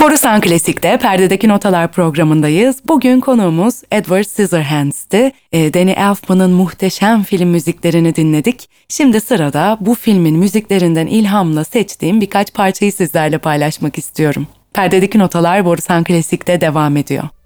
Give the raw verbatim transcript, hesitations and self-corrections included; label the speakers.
Speaker 1: Borusan Klasik'te Perdedeki Notalar programındayız. Bugün konuğumuz Edward Scissorhands'ti. E, Danny Elfman'ın muhteşem film müziklerini dinledik. Şimdi sırada bu filmin müziklerinden ilhamla seçtiğim birkaç parçayı sizlerle paylaşmak istiyorum. Perdedeki Notalar Borusan Klasik'te devam ediyor.